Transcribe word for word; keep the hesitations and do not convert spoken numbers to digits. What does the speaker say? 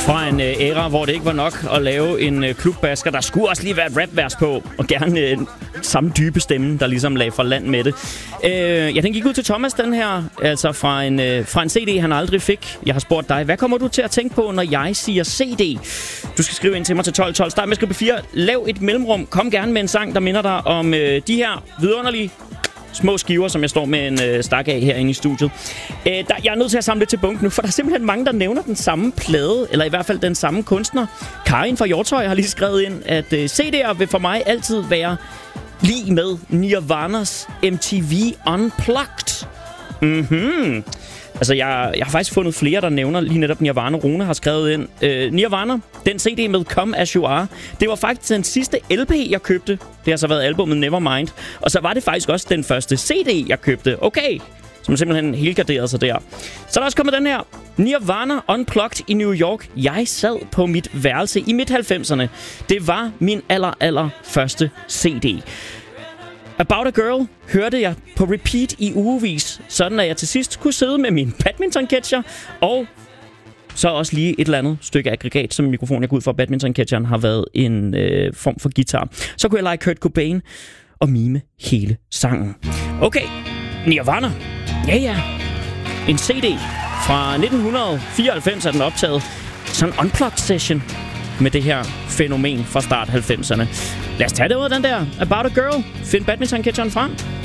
Fra en øh, æra, hvor det ikke var nok at lave en øh, klubbasker. Der skulle også lige være et rapvers på, og gerne øh, samme dybe stemme, der ligesom lagde fra land med det. Øh, ja, den gik ud til Thomas, den her, altså fra en, øh, fra en C D, han aldrig fik. Jeg har spurgt dig, hvad kommer du til at tænke på, når jeg siger C D? Du skal skrive ind til mig til tolv tolv. Start med at skrive fire. Lav et mellemrum. Kom gerne med en sang, der minder dig om øh, de her vidunderlige små skiver, som jeg står med en øh, stak af herinde i studiet. Øh, der, jeg er nødt til at samle det til bunken nu, for der er simpelthen mange, der nævner den samme plade, eller i hvert fald den samme kunstner. Karin fra Hjortøj har lige skrevet ind, at øh, C D'er vil for mig altid være lige med Nirvanas M T V Unplugged. Mhm. Altså, jeg, jeg har faktisk fundet flere, der nævner lige netop Nirvana. Rune har skrevet ind. Øh, Nirvana, den C D med Come As You Are, det var faktisk den sidste L P, jeg købte. Det har så været albumet Nevermind. Og så var det faktisk også den første C D, jeg købte. Okay, som simpelthen helgarderede sig der. Så der er også kommet den her. Nirvana Unplugged i New York. Jeg sad på mit værelse i midt halvfemserne. Det var min aller, aller første C D. About a Girl hørte jeg på repeat i ugevis, sådan at jeg til sidst kunne sidde med min badminton-catcher, og så også lige et eller andet stykke aggregat, som mikrofon jeg går ud fra. Badminton-catcheren har været en øh, form for guitar. Så kunne jeg lege Kurt Cobain og mime hele sangen. Okay, Nirvana. Ja, ja. En C D fra nitten fireoghalvfems er den optaget. Sådan en unplugged session med det her fænomen fra start halvfemserne. Lad os tage det ud af den der About a Girl. Find badminton-catcheren frem.